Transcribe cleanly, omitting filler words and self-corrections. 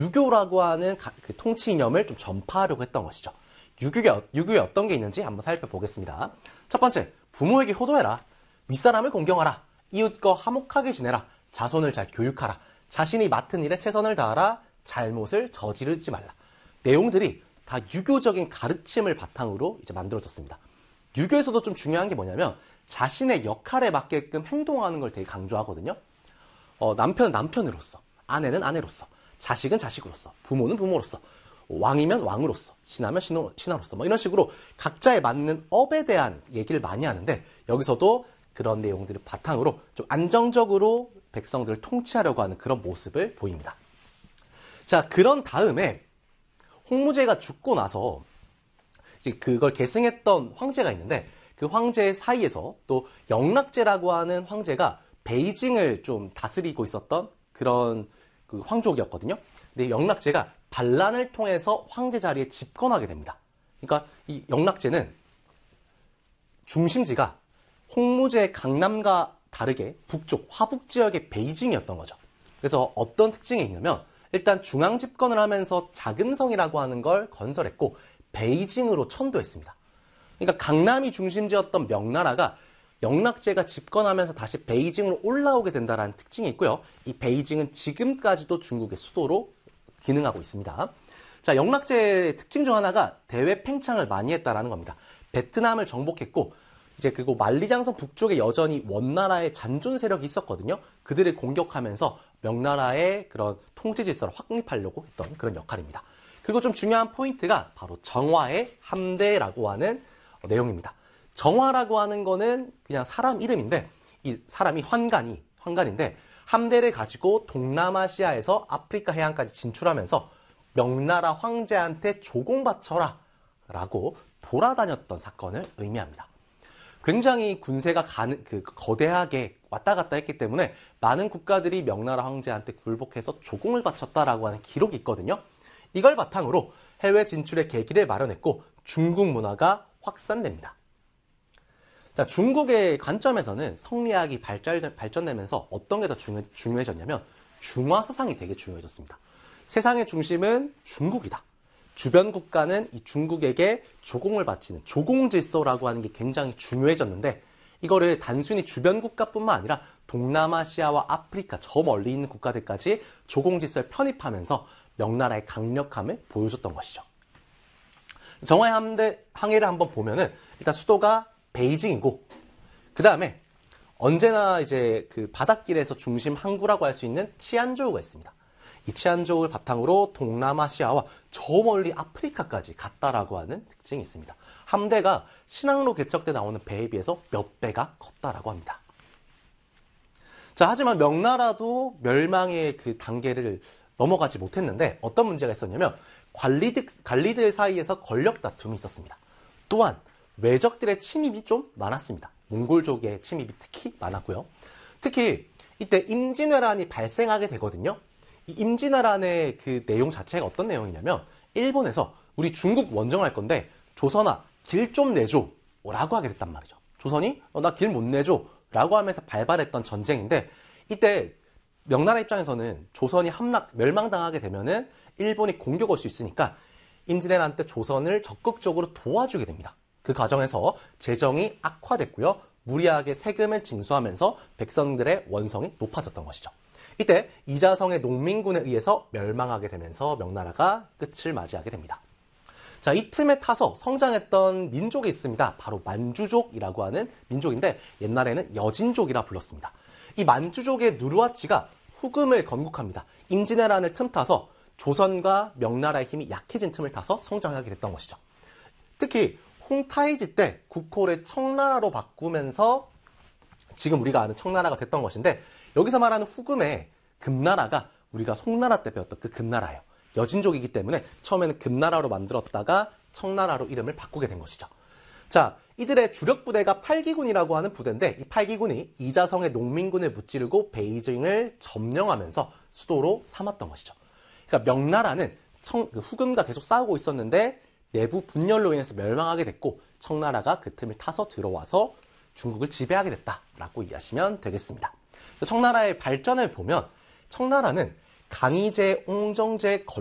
유교라고 하는 그 통치 이념을 좀 전파하려고 했던 것이죠. 유교에 어떤 게 있는지 한번 살펴보겠습니다. 첫 번째, 부모에게 효도해라. 윗사람을 공경하라. 이웃과 화목하게 지내라. 자손을 잘 교육하라. 자신이 맡은 일에 최선을 다하라. 잘못을 저지르지 말라. 내용들이 다 유교적인 가르침을 바탕으로 이제 만들어졌습니다. 유교에서도 좀 중요한 게 뭐냐면 자신의 역할에 맞게끔 행동하는 걸 되게 강조하거든요. 남편은 남편으로서, 아내는 아내로서, 자식은 자식으로서, 부모는 부모로서, 왕이면 왕으로서, 신하면 신하로서 뭐 이런 식으로 각자에 맞는 업에 대한 얘기를 많이 하는데 여기서도 그런 내용들을 바탕으로 좀 안정적으로 백성들을 통치하려고 하는 그런 모습을 보입니다. 자, 그런 다음에 홍무제가 죽고 나서 이제 그걸 계승했던 황제가 있는데 그 황제 사이에서 또 영락제라고 하는 황제가 베이징을 좀 다스리고 있었던 그런 그 황족이었거든요. 근데 영락제가 반란을 통해서 황제 자리에 집권하게 됩니다. 그러니까 이 영락제는 중심지가 홍무제의 강남과 다르게 북쪽 화북 지역의 베이징이었던 거죠. 그래서 어떤 특징이 있냐면 일단 중앙 집권을 하면서 자금성이라고 하는 걸 건설했고 베이징으로 천도했습니다. 그러니까 강남이 중심지였던 명나라가 영락제가 집권하면서 다시 베이징으로 올라오게 된다는 특징이 있고요. 이 베이징은 지금까지도 중국의 수도로 기능하고 있습니다. 자, 영락제의 특징 중 하나가 대외 팽창을 많이 했다라는 겁니다. 베트남을 정복했고 이제 그리고 만리장성 북쪽에 여전히 원나라의 잔존 세력이 있었거든요. 그들을 공격하면서 명나라의 그런 통치 질서를 확립하려고 했던 그런 역할입니다. 그리고 좀 중요한 포인트가 바로 정화의 함대라고 하는 내용입니다. 정화라고 하는 거는 그냥 사람 이름인데 이 사람이 환관인데 함대를 가지고 동남아시아에서 아프리카 해안까지 진출하면서 명나라 황제한테 조공 바쳐라 라고 돌아다녔던 사건을 의미합니다. 굉장히 군세가 거대하게 왔다 갔다 했기 때문에 많은 국가들이 명나라 황제한테 굴복해서 조공을 바쳤다라고 하는 기록이 있거든요. 이걸 바탕으로 해외 진출의 계기를 마련했고 중국 문화가 확산됩니다. 자, 중국의 관점에서는 성리학이 발전되면서 어떤 게 더 중요해졌냐면 중화 사상이 되게 중요해졌습니다. 세상의 중심은 중국이다. 주변 국가는 이 중국에게 조공을 바치는 조공 질서라고 하는 게 굉장히 중요해졌는데 이거를 단순히 주변 국가뿐만 아니라 동남아시아와 아프리카 저 멀리 있는 국가들까지 조공 질서에 편입하면서 명나라의 강력함을 보여줬던 것이죠. 정화의 항해를 한번 보면은 일단 수도가 베이징이고 그 다음에 언제나 이제 그 바닷길에서 중심 항구라고 할 수 있는 치안조우가 있습니다. 이 치안조우를 바탕으로 동남아시아와 저 멀리 아프리카까지 갔다라고 하는 특징이 있습니다. 함대가 신항로 개척 때 나오는 배에 비해서 몇 배가 컸다라고 합니다. 자, 하지만 명나라도 멸망의 그 단계를 넘어가지 못했는데 어떤 문제가 있었냐면 관리들 사이에서 권력 다툼이 있었습니다. 또한 외적들의 침입이 좀 많았습니다. 몽골족의 침입이 특히 많았고요. 특히 이때 임진왜란이 발생하게 되거든요. 이 임진왜란의 그 내용 자체가 어떤 내용이냐면 일본에서 우리 중국 원정할 건데 조선아 길 좀 내줘 라고 하게 됐단 말이죠. 조선이 나 길 못 내줘 라고 하면서 발발했던 전쟁인데 이때 명나라 입장에서는 조선이 멸망당하게 되면은 일본이 공격 올 수 있으니까 임진왜란 때 조선을 적극적으로 도와주게 됩니다. 그 과정에서 재정이 악화됐고요. 무리하게 세금을 징수하면서 백성들의 원성이 높아졌던 것이죠. 이때 이자성의 농민군에 의해서 멸망하게 되면서 명나라가 끝을 맞이하게 됩니다. 자, 이 틈에 타서 성장했던 민족이 있습니다. 바로 만주족이라고 하는 민족인데 옛날에는 여진족이라 불렀습니다. 이 만주족의 누르하치가 후금을 건국합니다. 임진왜란을 틈타서 조선과 명나라의 힘이 약해진 틈을 타서 성장하게 됐던 것이죠. 특히 홍타이지 때 국호를 청나라로 바꾸면서 지금 우리가 아는 청나라가 됐던 것인데 여기서 말하는 후금의 금나라가 우리가 송나라 때 배웠던 그 금나라예요. 여진족이기 때문에 처음에는 금나라로 만들었다가 청나라로 이름을 바꾸게 된 것이죠. 자, 이들의 주력 부대가 8기군이라고 하는 부대인데 이 8기군이 이자성의 농민군을 무찌르고 베이징을 점령하면서 수도로 삼았던 것이죠. 그러니까 명나라는 후금과 계속 싸우고 있었는데 내부 분열로 인해서 멸망하게 됐고 청나라가 그 틈을 타서 들어와서 중국을 지배하게 됐다라고 이해하시면 되겠습니다. 청나라의 발전을 보면 청나라는 강희제, 옹정제